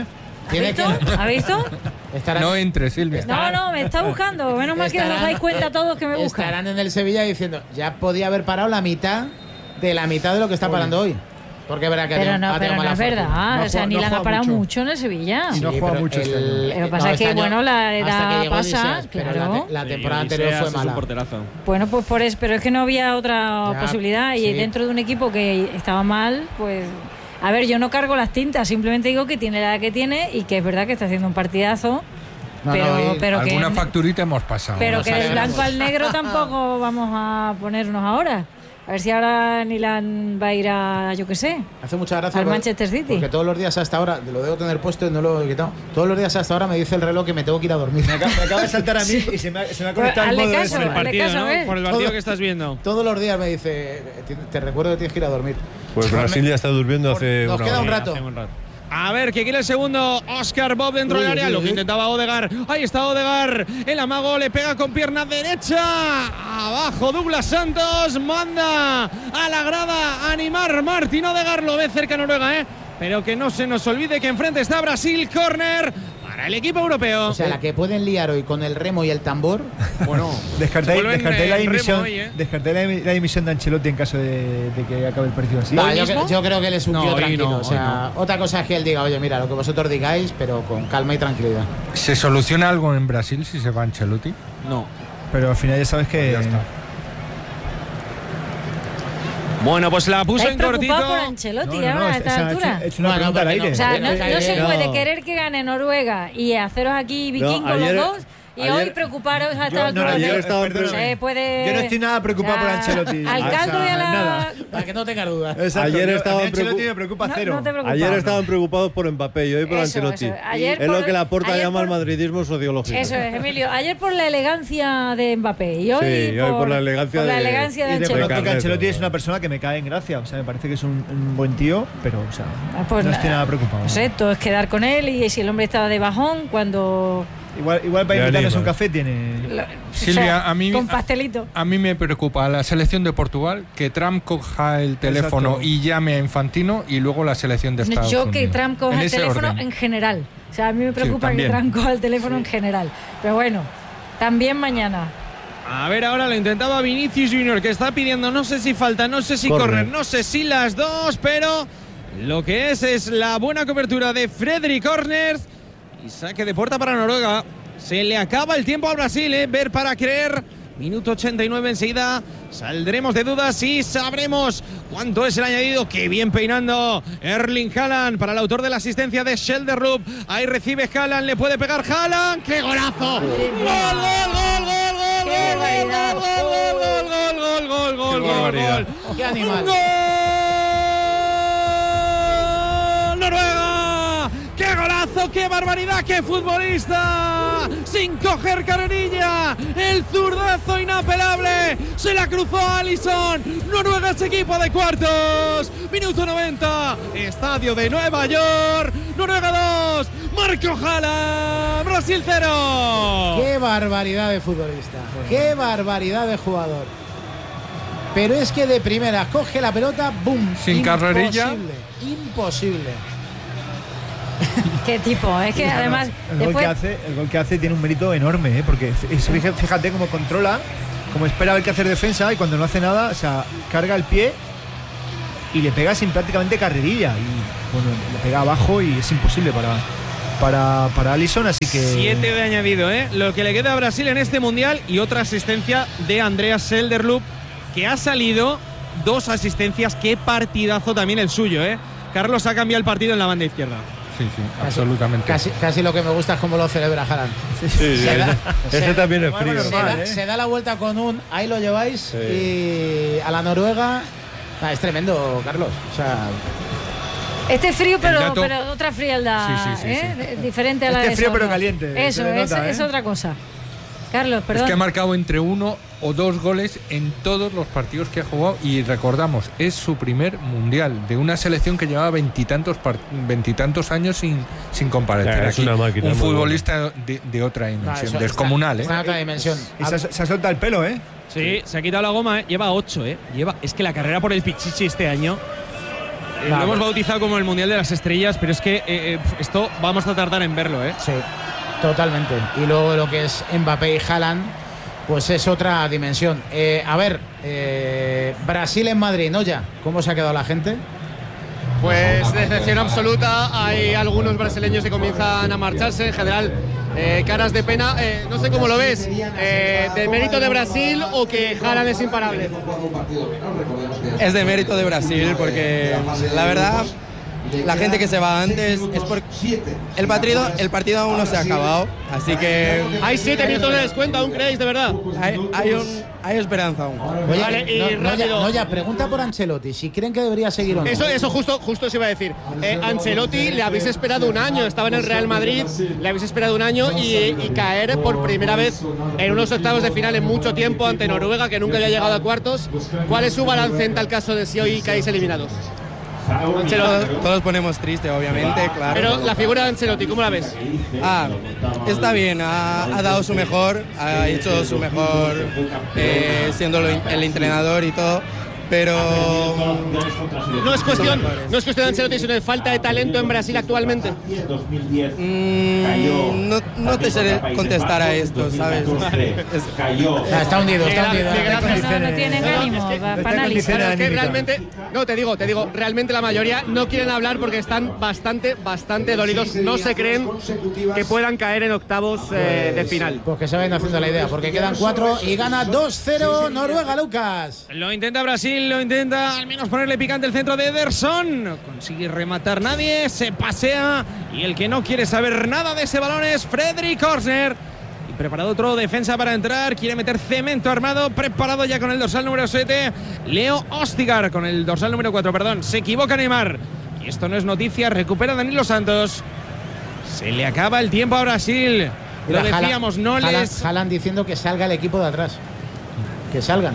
¿Ha visto? No entre, Silvia. No, me está buscando. Menos mal que os dais cuenta todos que me buscan. Estarán en el Sevilla diciendo, ya podía haber parado la mitad de lo que está parando hoy. Porque verá que pero no es verdad. O sea, Nilan ha parado mucho en el Sevilla. Y no juega mucho este año. Lo que pasa es que, bueno, la edad pasa. Claro. La temporada anterior fue mala. Bueno, pues por eso. Pero es que no había otra posibilidad. Y dentro de un equipo que estaba mal, pues... A ver, yo no cargo las tintas. Simplemente digo que tiene la edad que tiene y que es verdad que está haciendo un partidazo. Pero alguna que, facturita hemos pasado. Pero que del blanco al negro tampoco vamos a ponernos ahora. A ver si ahora Nilan va a ir a, yo qué sé, hace mucha gracia al Manchester City. Porque todos los días hasta ahora, lo debo tener puesto y no lo he quitado. Todos los días hasta ahora me dice el reloj que me tengo que ir a dormir. Me acaba de saltar a mí y se me ha conectado el modo por el partido, ¿no? Por el partido que estás viendo. Todos los días me dice, te recuerdo que tienes que ir a dormir. Pues Brasil ya está durmiendo hace nos queda un rato. A ver, que quiere el segundo Oscar Bob dentro del área. Lo que intentaba Odegaard. Ahí está Odegaard. El amago le pega con pierna derecha. Abajo Douglas Santos. Manda a la grada a animar Martín Odegaard. Lo ve cerca Noruega, Pero que no se nos olvide que enfrente está Brasil. Córner para el equipo europeo. O sea, la que pueden liar hoy con el remo y el tambor. Bueno, descarté la dimisión de Ancelotti en caso de que acabe el partido así. Yo creo que él es un tío tranquilo. Otra cosa es que él diga, oye, mira, lo que vosotros digáis, pero con calma y tranquilidad. ¿Se soluciona algo en Brasil si se va Ancelotti? No. Pero al final ya sabes que... Ya está. Bueno, pues la puso en cortito. Por Ancelotti ahora a esta altura. Es una pregunta al aire. O sea, no se puede querer que gane Noruega y haceros aquí vikingos los dos. Y hoy preocuparos a esta altura. Yo no estoy nada preocupado por Ancelotti. Al caldo y a la... Para que no tengas dudas. Exacto. Ayer estaban Ancelotti me preocupa cero. Ayer estaban preocupados por Mbappé y hoy por Ancelotti. Es lo que Laporta llama el madridismo sociológico. Eso es, Emilio. Ayer por la elegancia de Mbappé y hoy por la elegancia de Ancelotti. Porque Ancelotti es una persona que me cae en gracia. O sea, me parece que es un buen tío, pero o sea, pues no estoy nada preocupado. No sé, todo es quedar con él y si el hombre estaba de bajón cuando... Igual para invitarnos un café tiene... Silvia, a mí, con pastelito. A mí me preocupa la selección de Portugal, que Trump coja el teléfono y llame a Infantino, y luego la selección de Estados Unidos. Que Trump coja el teléfono en general. O sea, a mí me preocupa que Trump coja el teléfono en general. Pero bueno, también mañana. A ver, ahora lo intentaba Vinicius Junior, que está pidiendo, no sé si falta, no sé si correr, no sé si las dos, pero lo que es la buena cobertura de Fredrik Corners. Y saque de puerta para Noruega. Se le acaba el tiempo al Brasil, ver para creer. Minuto 89 enseguida. Saldremos de dudas y sabremos cuánto es el añadido. ¡Qué bien peinando Erling Haaland! Para el autor de la asistencia de Schelderup. Ahí recibe Haaland, le puede pegar Haaland. ¡Qué golazo! ¡Gol, gol! ¡Qué animal! ¡Noruega! ¡Qué golazo! ¡Qué barbaridad! ¡Qué futbolista! Sin coger carrerilla. El zurdazo inapelable. Se la cruzó a Alisson. Noruega es equipo de cuartos. Minuto 90. Estadio de Nueva York. Noruega 2. Marco Haaland. Brasil 0. ¡Qué barbaridad de futbolista! ¡Qué barbaridad de jugador! Pero es que de primera coge la pelota, ¡boom! Sin carrerilla. Imposible. Qué tipo, es que además el gol que hace tiene un mérito enorme, porque fíjate cómo controla, cómo espera a ver qué hacer defensa, y cuando no hace nada, o sea, carga el pie y le pega sin prácticamente carrerilla, y bueno, le pega abajo y es imposible para Alisson, así que 7 de añadido, lo que le queda a Brasil en este mundial, y otra asistencia de Andreas Selderloop, que ha salido 2 asistencias. Qué partidazo también el suyo, Carlos ha cambiado el partido en la banda izquierda. Sí, absolutamente. Casi lo que me gusta es cómo lo celebra Haaland. Ese también es frío. Se da la vuelta con un ahí lo lleváis, y a la Noruega. Es tremendo, Carlos. O sea, este frío, pero otra frialdad, sí. Diferente a la de frío pero caliente. Eso es otra cosa. Carlos, perdón. Es que ha marcado entre 1 o 2 goles en todos los partidos que ha jugado, y recordamos, es su primer mundial de una selección que llevaba veintitantos años sin comparecer. Es una máquina, un futbolista de otra dimensión, descomunal. Está en otra dimensión. Y se ha soltado el pelo, Sí, se ha quitado la goma, lleva 8, es que la carrera por el Pichichi este año lo hemos bautizado como el Mundial de las Estrellas, pero es que esto vamos a tardar en verlo, Sí, totalmente. Y luego lo que es Mbappé y Haaland, pues es otra dimensión. A ver, Brasil en Madrid, ¿no? Ya, ¿cómo se ha quedado la gente? Pues decepción absoluta. Hay algunos brasileños que comienzan a marcharse, en general caras de pena. No sé cómo lo ves, ¿de mérito de Brasil o que Haaland es imparable? Es de mérito de Brasil, porque la verdad, la gente que se va antes es porque el partido aún no se ha acabado, así que hay 7 minutos de descuento, ¿aún creéis de verdad? Hay esperanza aún. Oye, vale, no, ya pregunta por Ancelotti, si creen que debería seguir o no. Eso justo se iba a decir. Ancelotti le habéis esperado un año, estaba en el Real Madrid, le habéis esperado un año y caer por primera vez en unos octavos de final en mucho tiempo ante Noruega, que nunca había llegado a cuartos. ¿Cuál es su balance en tal caso de si hoy caéis eliminados? Todos ponemos triste, obviamente, claro. Pero la figura de Ancelotti, ¿cómo la ves? Está bien, ha dado su mejor, ha hecho su mejor siendo el entrenador y todo, pero no es cuestión de Ancelotti, sino de falta de talento en Brasil actualmente. No te sé contestar a esto, ¿sabes? Está hundido. No tienen ánimo para analizar. Es que realmente, te digo, realmente la mayoría no quieren hablar porque están bastante dolidos. No se creen que puedan caer en octavos de final. Pues que se vayan haciendo la idea, porque quedan 4 y gana 2-0 Noruega, Lucas. Lo intenta Brasil. Lo intenta al menos ponerle picante el centro de Ederson. No consigue rematar nadie. Se pasea. Y el que no quiere saber nada de ese balón es Fredrik Korsner. Y preparado otro defensa para entrar. Quiere meter cemento armado. Preparado ya con el dorsal número 7. Leo Ostigar con el dorsal número 4. Perdón. Se equivoca Neymar. Y esto no es noticia. Recupera Danilo Santos. Se le acaba el tiempo a Brasil. Lo decíamos, Haaland diciendo que salga el equipo de atrás. Que salgan.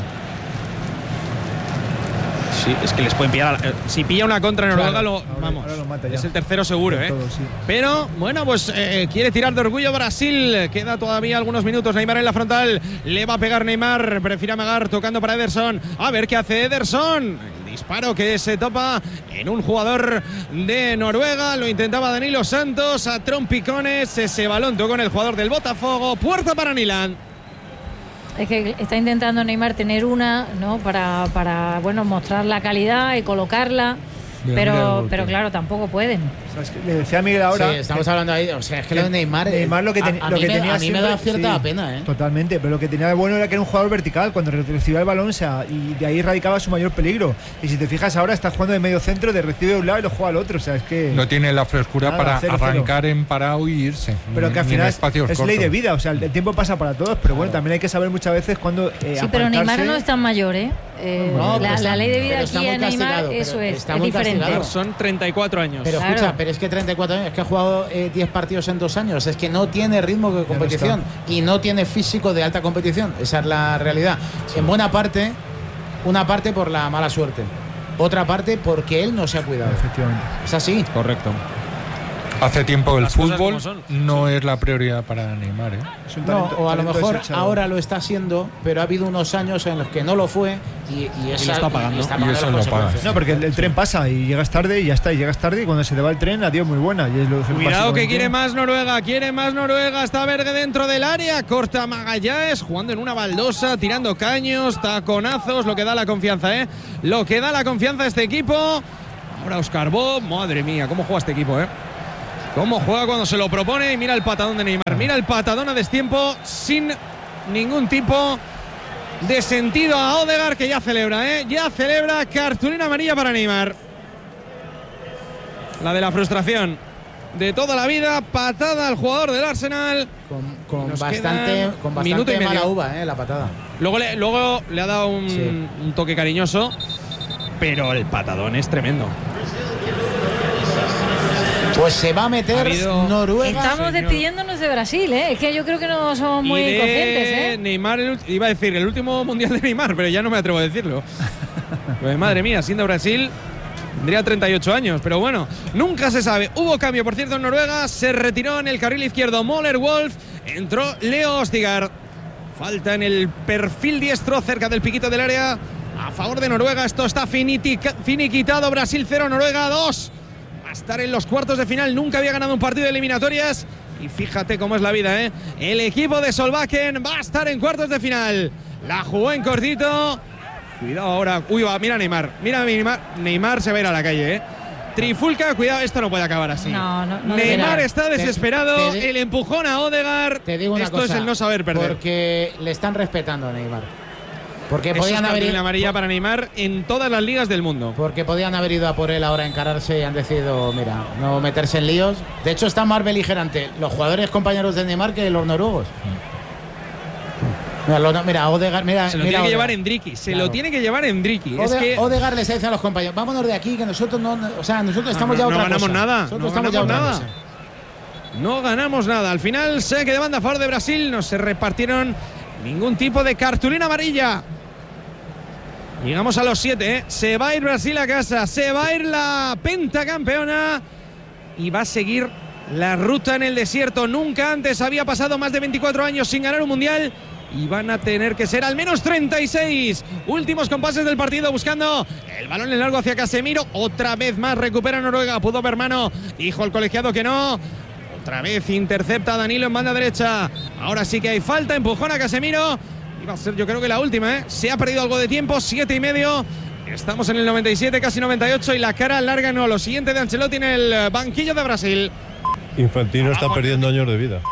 Sí, es que les pueden pillar. Si pilla una contra en Noruega, vamos. Es el tercero seguro, todo, sí. Pero bueno, pues quiere tirar de orgullo Brasil. Queda todavía algunos minutos. Neymar en la frontal. Le va a pegar Neymar. Prefiere amagar tocando para Ederson. A ver qué hace Ederson. El disparo que se topa en un jugador de Noruega. Lo intentaba Danilo Santos a trompicones. Ese balón tocó en el jugador del Botafogo. Puerta para Milan. Es que está intentando Neymar tener una, ¿no? Para bueno, mostrar la calidad y colocarla. Pero claro, tampoco pueden. O sea, es que le decía a Miguel ahora. Sí, estamos hablando ahí. O sea, es que lo de Neymar lo que tenía a mí me da cierta sí, pena, Totalmente, pero lo que tenía de bueno era que era un jugador vertical. Cuando recibía el balón, y de ahí radicaba su mayor peligro. Y si te fijas ahora, está jugando de medio centro, recibe de un lado y lo juega al otro. O sea, es que no tiene la frescura para arrancar en parado y irse. Pero que al final es ley de vida. O sea, el tiempo pasa para todos, pero bueno, también hay que saber muchas veces cuándo. Sí, pero Neymar no es tan mayor, la ley de vida aquí en Neymar, eso es diferente. Son 34 años. Pero escucha, pero es que 34 años, es que ha jugado 10 partidos en 2 años. Es que no tiene ritmo de competición y no tiene físico de alta competición. Esa es la realidad. En buena parte, una parte por la mala suerte, otra parte porque él no se ha cuidado. Efectivamente. Es así. Correcto. Hace tiempo el Las cosas fútbol como son. no es la prioridad para Neymar, ¿eh? Es un No, talento- o a lo talento mejor desechado. ahora lo está siendo, pero ha habido unos años en los que no lo fue y lo está pagando. y está Y pagando eso las no consecuencias. pagas. No, porque el tren pasa y llegas tarde y ya está. Y llegas tarde y cuando se te va el tren, adiós, muy buena. Y es lo Cuidado que básicamente- quiere más Noruega, está Berge dentro del área, corta Magallanes, jugando en una baldosa, tirando caños, taconazos, lo que da la confianza, lo que da la confianza a este equipo. Ahora Oscar Bob, madre mía, cómo juega este equipo, cómo juega cuando se lo propone y mira el patadón de Neymar, mira el patadón a destiempo sin ningún tipo de sentido a Odegaard, que ya celebra, ya celebra, cartulina amarilla para Neymar. La de la frustración de toda la vida, patada al jugador del Arsenal. Con Nos bastante quedan minuto y medio. mala uva, la patada. Luego le ha dado un toque cariñoso, pero el patadón es tremendo. Pues se va a meter Noruega. Estamos despidiéndonos de Brasil, Es que yo creo que no somos muy Y de conscientes, Neymar, iba a decir el último mundial de Neymar, pero ya no me atrevo a decirlo. Pues madre mía, siendo Brasil, tendría 38 años, pero bueno, nunca se sabe. Hubo cambio, por cierto, en Noruega. Se retiró en el carril izquierdo Möller Wolf, entró Leo Østigard. Falta en el perfil diestro, cerca del piquito del área, a favor de Noruega. Esto está finiquitado. Brasil 0, Noruega 2. Va a estar en los cuartos de final. Nunca había ganado un partido de eliminatorias. Y fíjate cómo es la vida, El equipo de Solbakken va a estar en cuartos de final. La jugó en cortito. Cuidado ahora. Uy, va, mira Neymar. Mira Neymar. Neymar se va a ir a la calle, Trifulca, cuidado, esto no puede acabar así. No, Neymar Mira, está desesperado. te el empujón a Odegaard. Te digo una esto cosa, es el no saber perder. Porque le están respetando a Neymar. Porque Eso podían es haber cartulina ido, amarilla para Neymar en todas las ligas del mundo. porque podían haber ido a por él ahora a encararse y han decidido, mira, no meterse en líos. De hecho, está más beligerante los jugadores compañeros de Neymar que los noruegos. Mira, Odegaard, mira. Se lo tiene que llevar Endricky. Se lo tiene que llevar Endricky. Es que Odegaard les dice a los compañeros, vámonos de aquí, que nosotros no, o sea, nosotros estamos ya no otra ganamos cosa. nada. Nosotros No estamos ya ganamos otra nada. cosa. No ganamos nada. Al final, saque de banda a favor de Brasil. No se repartieron ningún tipo de cartulina amarilla. Llegamos a los 7, Se va a ir Brasil a casa. Se va a ir la pentacampeona. Y va a seguir la ruta en el desierto. Nunca antes había pasado más de 24 años sin ganar un mundial. Y van a tener que ser al menos 36. Últimos compases del partido, buscando el balón en largo hacia Casemiro. Otra vez más recupera Noruega. Pudo haber mano. Dijo el colegiado que no. Otra vez intercepta a Danilo en banda derecha. Ahora sí que hay falta. Empujón a Casemiro. Iba a ser, yo creo que la última, Se ha perdido algo de tiempo. 7:30. Estamos en el 97, casi 98. Y la cara larga no. Lo siguiente de Ancelotti en el banquillo de Brasil. Infantino está perdiendo años de vida.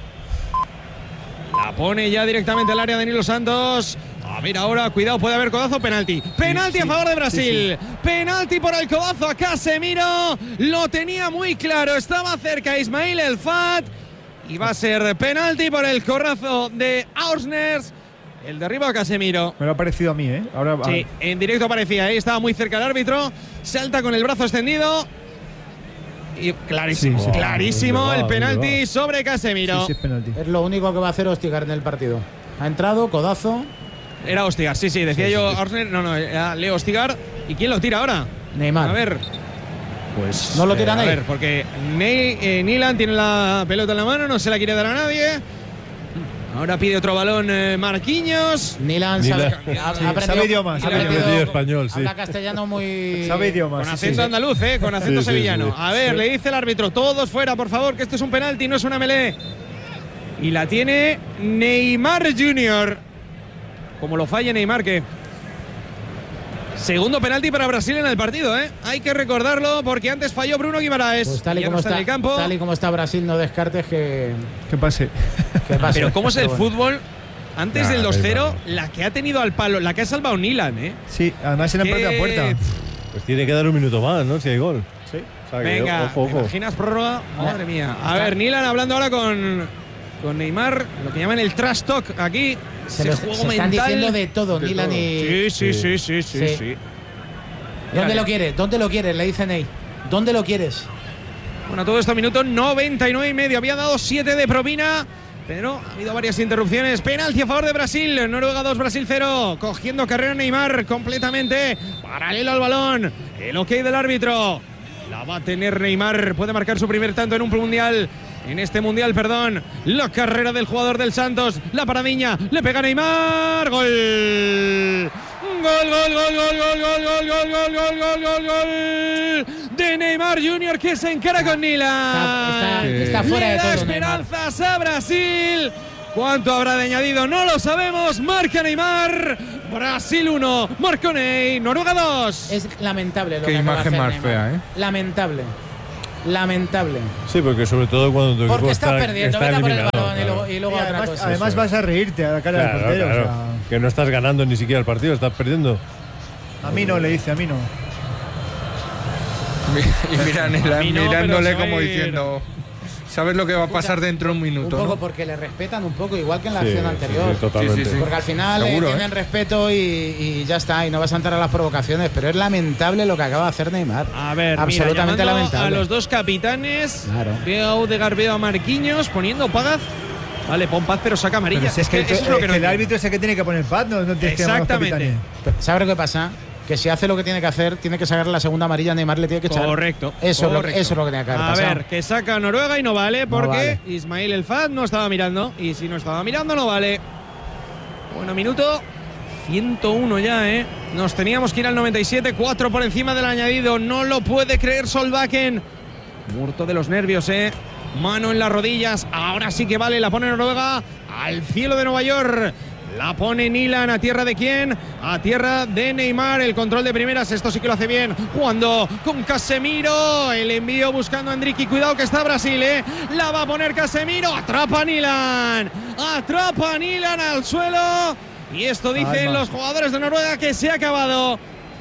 La pone ya directamente al área de Danilo Santos. A ver ahora, cuidado, puede haber codazo, penalti. Penalti a favor de Brasil. Penalti por el codazo a Casemiro. Lo tenía muy claro, estaba cerca Ismail El Fat. Y va a ser penalti por el corrazo de Ausners. El derribo a Casemiro. Me lo ha parecido a mí, Ahora, Sí, en directo parecía, estaba muy cerca el árbitro. Salta con el brazo extendido. Y clarísimo, Sí. clarísimo el ¿Dónde va? penalti sobre Casemiro. Sí, es penalti. Es lo único que va a hacer Østigard en el partido. Ha entrado, codazo. Era Østigard, sí, decía yo Ausner, no, era Leo Østigard. ¿Y quién lo tira ahora? Neymar. A ver. Pues no lo tira a Ney. ver, porque Nyland tiene la pelota en la mano, no se la quiere dar a nadie. Ahora pide otro balón Marquinhos. Nyland sabe idiomas. Sabe español, sí. Habla castellano muy. Sabe idiomas. Con acento andaluz, con acento Sí, sí, sevillano. sí. A ver, le dice el árbitro, todos fuera, por favor, que esto es un penalti, no es una melee. Y la tiene Neymar Jr. Como lo falle Neymar, que segundo penalti para Brasil en el partido, Hay que recordarlo porque antes falló Bruno Guimaraes. Pues tal y Ya como no está en el campo. tal y como está Brasil, no descartes que pase. pase. Pero ¿cómo es el Pero bueno. fútbol? Antes Nah, del 2-0, vale. la que ha tenido al palo, la que ha salvado Nyland, Sí, además en la propia puerta. Pues tiene que dar un minuto más, ¿no? Si hay gol. Sí. O sea, que, Venga, ojo, ¿te ojo. imaginas prórroga? Madre mía. A ver, Nyland hablando ahora con Neymar, lo que llaman el trash talk aquí. Se ese lo- juego se están mental. diciendo de todo, Nyland y. Sí. Sí. ¿Dónde lo quieres? ¿Dónde lo quieres? Le dice Ney. ¿Dónde lo quieres? Bueno, todo esto minuto 99,5. Había dado 7 de propina, pero ha habido varias interrupciones. Penalti a favor de Brasil. Noruega 2, Brasil 0. Cogiendo carrera Neymar completamente. Paralelo al balón. El ok del árbitro. La va a tener Neymar. Puede marcar su primer tanto en un mundial. En este mundial, perdón. La carrera del jugador del Santos. La paradiña. Le pega Neymar. Gol. Gol, gol, gol, gol, gol, gol, gol, gol, gol, gol, gol, gol, gol de Neymar Jr. que se encara con Nila. Está fuera de todo. Le da esperanzas a Brasil. ¿Cuánto habrá de añadido? No lo sabemos. Marca Neymar. Brasil 1. Marco Ney. Noruega 2. Es lamentable lo Qué que acaba imagen de hacer más Neymar. fea, ¿eh? Lamentable. Sí, porque sobre todo cuando tu porque equipo estás perdiendo, está vete por el eliminado, balón y luego otra además, cosa. además vas a reírte a la cara del portero. Claro. O sea, Que no estás ganando ni siquiera el partido, estás perdiendo. a mí no, le dice, a mí no. Y mirándole pero como se va a ir. diciendo, ¿sabes lo que va a pasar dentro de un minuto? Un poco ¿no? porque le respetan un poco, igual que en la acción anterior. Totalmente. Sí. Porque al final Seguro, tienen respeto y ya está, y no vas a entrar a las provocaciones, pero es lamentable lo que acaba de hacer Neymar. A ver, absolutamente mira, lamentable. a los dos capitanes. Claro. Veo a Odegaard, veo a Marquinhos poniendo Paz. Vale, pon Paz, pero saca amarilla. Pero si es que, eso es lo que no el entiendo. árbitro es el que tiene que poner paz, no tienes que llamar a los capitanes. Exactamente. ¿Sabes lo que pasa? Que si hace lo que tiene que hacer, tiene que sacar la segunda amarilla, Neymar le tiene que echar. Correcto. Eso es correcto. lo que tiene que haber A pasado. ver, que saca Noruega y no vale porque vale. Ismail El Fad no estaba mirando. Y si no estaba mirando, no vale. Bueno, minuto 101 ya, ¿eh? Nos teníamos que ir al 97, 4 por encima del añadido. No lo puede creer Solbakken. Muerto de los nervios, ¿eh? Mano en las rodillas. Ahora sí que vale. La pone Noruega al cielo de Nueva York. La pone Nilan. ¿A tierra de quién? A tierra de Neymar. El control de primeras. Esto sí que lo hace bien. Jugando con Casemiro. El envío buscando a Endrick. Cuidado que está Brasil, ¿eh? La va a poner Casemiro. Atrapa a Nilan. Atrapa a Nilan al suelo. Y esto dicen los jugadores de Noruega que se ha acabado.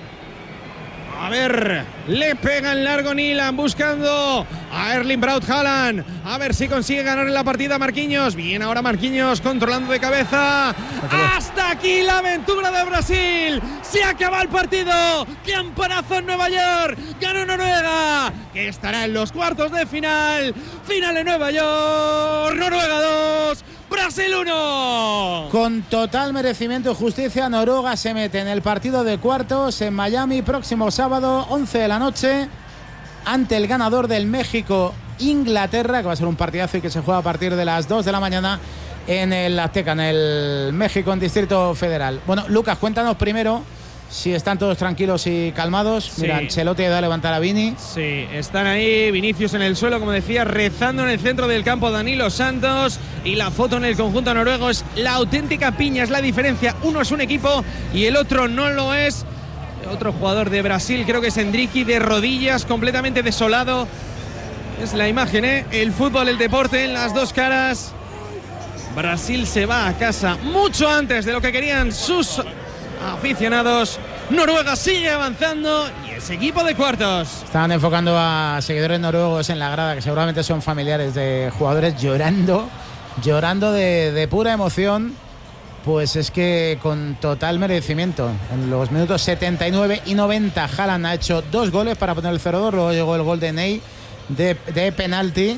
A ver, le pega en largo Nilan buscando a Erling Braut Haaland. A ver si consigue ganar en la partida Marquinhos. Bien, ahora Marquinhos controlando de cabeza. Hasta aquí la aventura de Brasil. Se acaba el partido. Campanazo en Nueva York. Ganó Noruega, que estará en los cuartos de final. Final en Nueva York. Noruega 2. Brasil 1. Con total merecimiento y justicia, Noruega se mete en el partido de cuartos en Miami próximo sábado, 11 de la noche, ante el ganador del México-Inglaterra, que va a ser un partidazo y que se juega a partir de las 2 de la mañana en el Azteca, en el México, en Distrito Federal. Bueno, Lucas, cuéntanos primero si están todos tranquilos y calmados. Sí. Mira, Ancelotti ayuda a levantar a Vini. Sí, están ahí Vinicius en el suelo, como decía, rezando en el centro del campo Danilo Santos, y la foto en el conjunto noruego es la auténtica piña, es la diferencia. Uno es un equipo y el otro no lo es. Otro jugador de Brasil, creo que es Endrick, de rodillas, completamente desolado. Es la imagen, ¿eh? El fútbol, el deporte en las dos caras. Brasil se va a casa mucho antes de lo que querían sus aficionados. Noruega sigue avanzando y es equipo de cuartos. Estaban enfocando a seguidores noruegos en la grada, que seguramente son familiares de jugadores, llorando de pura emoción. Pues es que con total merecimiento. En los minutos 79 y 90 Haaland ha hecho 2 goles para poner el 0-2. Luego llegó el gol de Ney de penalti.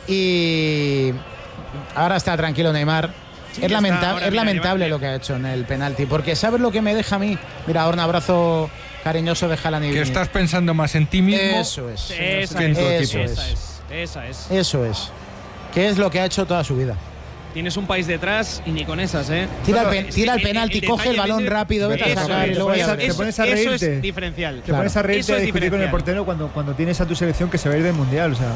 Y ahora está tranquilo Neymar. Sí, es lamentable lamentable lo que ha hecho en el penalti, porque ¿sabes lo que me deja a mí? Mira, ahora un abrazo cariñoso de Haaland y Que Vini. estás pensando más en ti mismo. Eso es. Esa que en tu es, equipo. esa es. Eso es. Que es lo que ha hecho toda su vida. Tienes un país detrás y ni con esas, ¿eh? Tira el penalti, coge el balón rápido, vete a sacar y luego ya te pones a eso reírte. es diferencial. Te pones a reírte Eso a es discutir con el diferencial. portero cuando tienes a tu selección que se va a ir del mundial. O sea.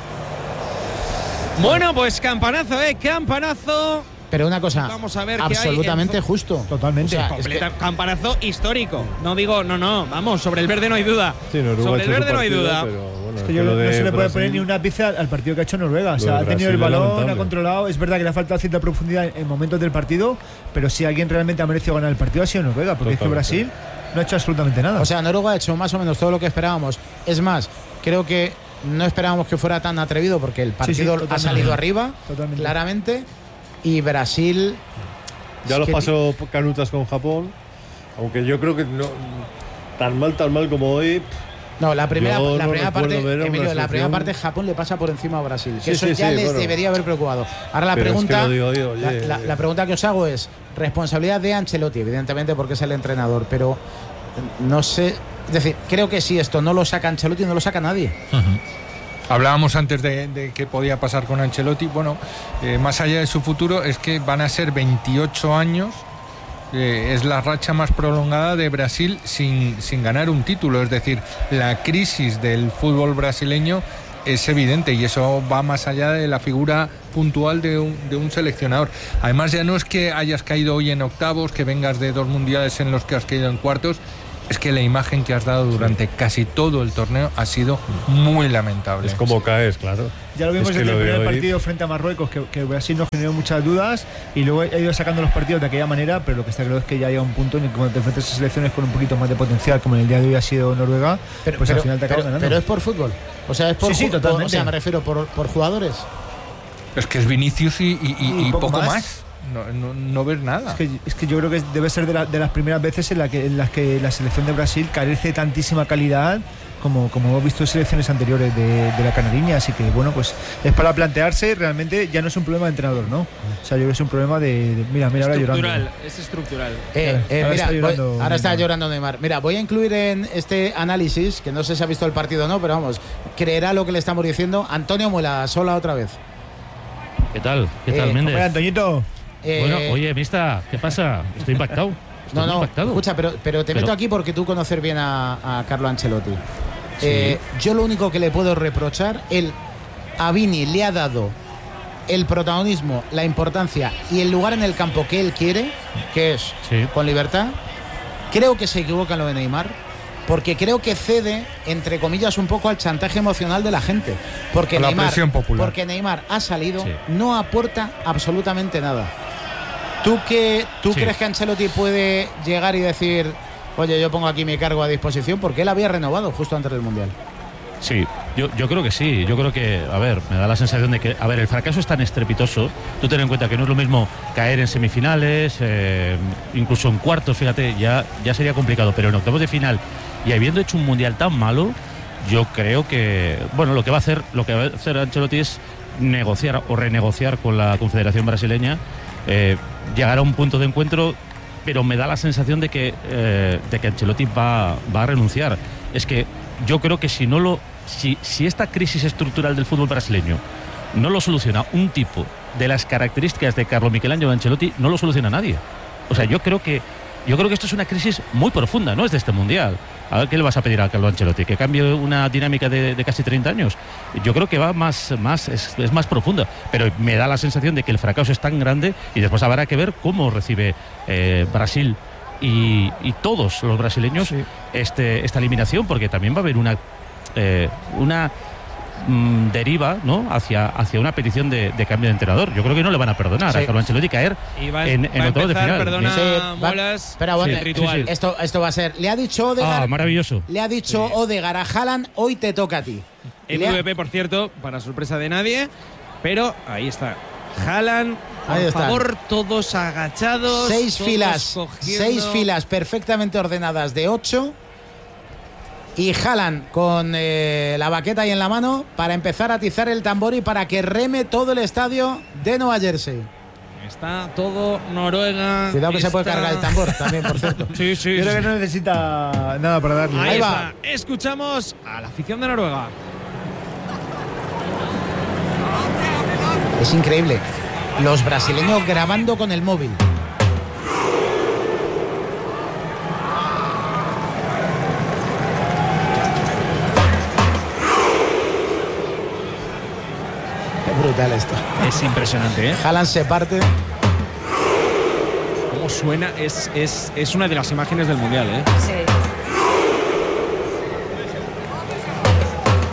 Bueno, pues campanazo, campanazo. Pero una cosa, Vamos a ver qué absolutamente hay en justo. Totalmente. O sea, es que- Campanazo histórico. No digo, no, vamos, sobre el verde no hay duda. Sí, Noruega Sobre ha el hecho verde su no hay partido, duda. pero bueno, Es es que que lo no de se le puede Brasil- poner ni una pizza al partido que ha hecho Noruega. O sea, Lo de ha tenido el Brasil es balón, ha lamentable. controlado. Es verdad que le ha faltado cierta profundidad en momentos del partido, pero si alguien realmente ha merecido ganar el partido ha sido Noruega, porque es que Totalmente. Brasil no ha hecho absolutamente nada. O sea, Noruega ha hecho más o menos todo lo que esperábamos. Es más, creo que no esperábamos que fuera tan atrevido, porque el partido ha totalmente. salido arriba, Totalmente. claramente. Y Brasil. Ya es los que- pasó canutas con Japón, aunque yo creo que no tan mal como hoy. No, la primera Yo no parte, recuerdo ver a una Emilio, la primera selección- parte Japón le pasa por encima a Brasil. Que Sí, eso sí, ya sí, les bueno. debería haber preocupado. Ahora la Pero es que pregunta, lo digo, oye, la pregunta que os hago es responsabilidad de Ancelotti, evidentemente, porque es el entrenador, pero no sé Es decir, creo que si esto no lo saca Ancelotti, no lo saca nadie. Hablábamos antes de qué podía pasar con Ancelotti. Bueno, más allá de su futuro, es que van a ser 28 años. Es la racha más prolongada de Brasil sin ganar un título. Es decir, la crisis del fútbol brasileño es evidente y eso va más allá de la figura puntual de un seleccionador. Además, ya no es que hayas caído hoy en octavos, que vengas de 2 mundiales en los que has caído en cuartos. Es que la imagen que has dado durante casi todo el torneo ha sido muy lamentable. Es como caes, claro. Ya lo vimos en el primer partido frente a Marruecos, que Brasil nos generó muchas dudas y luego ha ido sacando los partidos de aquella manera, pero lo que está claro es que ya llega un punto en el que cuando te enfrentas a selecciones con un poquito más de potencial, como en el día de hoy ha sido Noruega, pues al final te acabas ganando. Pero es por fútbol. O sea, es por sí, totalmente. O sea, me refiero por jugadores. Es que es Vinicius y poco más. No ves nada. Es que yo creo que debe ser de las primeras veces en las que la selección de Brasil carece de tantísima calidad como hemos visto en selecciones anteriores de la canariña. Así que bueno, pues es para plantearse. Realmente ya no es un problema de entrenador, ¿no? O sea, yo creo que es un problema de mira ahora llorando. Es estructural. Ahora está llorando Neymar. Mira, voy a incluir en este análisis, que no sé si ha visto el partido o no, pero vamos, creerá lo que le estamos diciendo, Antonio Muela, sola otra vez. ¿Qué tal, Méndez? Hola, Antoñito. Bueno, oye, Mista, ¿qué pasa? Estoy impactado. Escucha, pero te meto aquí porque tú conoces bien a Carlo Ancelotti. Sí. Yo lo único que le puedo reprochar, a Vini le ha dado el protagonismo, la importancia y el lugar en el campo que él quiere, que es con libertad. Creo que se equivoca en lo de Neymar, porque creo que cede, entre comillas, un poco al chantaje emocional de la gente. Porque Neymar ha salido, no aporta absolutamente nada. ¿Tú crees que Ancelotti puede llegar y decir, oye, yo pongo aquí mi cargo a disposición? Porque él había renovado justo antes del Mundial. Sí, yo creo que sí. Yo creo que, a ver, me da la sensación de que, el fracaso es tan estrepitoso. Tú ten en cuenta que no es lo mismo caer en semifinales, incluso en cuartos, fíjate, ya sería complicado. Pero en octavos de final, y habiendo hecho un Mundial tan malo, yo creo que, bueno, lo que va a hacer Ancelotti es negociar o renegociar con la Confederación Brasileña, llegar a un punto de encuentro, pero me da la sensación de que Ancelotti va a renunciar. Es que yo creo que si esta crisis estructural del fútbol brasileño no lo soluciona un tipo de las características de Carlo Michelangelo Ancelotti, no lo soluciona nadie. O sea, yo creo que esto es una crisis muy profunda, no es de este Mundial. A ver, ¿qué le vas a pedir a Carlo Ancelotti? ¿Que cambie una dinámica de casi 30 años? Yo creo que va es más profunda, pero me da la sensación de que el fracaso es tan grande y después habrá que ver cómo recibe Brasil y todos los brasileños esta eliminación, porque también va a haber una deriva, ¿no?, hacia una petición de cambio de entrenador. Yo creo que no le van a perdonar a Carlo Ancelotti caer en octavos de final. Ritual. Esto va a ser. Le ha dicho Odegaard. Maravilloso. Le ha dicho Odegaard a Haaland, hoy te toca a ti. MVP, por cierto, para sorpresa de nadie, pero ahí está. Haaland, por favor, todos agachados. 6 filas perfectamente ordenadas de 8. Y Haaland con la baqueta ahí en la mano para empezar a atizar el tambor y para que reme todo el estadio de Nueva Jersey. Está todo Noruega. Cuidado que se puede cargar el tambor también, por cierto. Sí. Yo creo que no necesita nada para darle. Ahí va. Escuchamos a la afición de Noruega. Es increíble. Los brasileños grabando con el móvil. Brutal esto. Es impresionante, ¿eh? Haaland se parte. Cómo suena, es una de las imágenes del Mundial, ¿eh? Sí.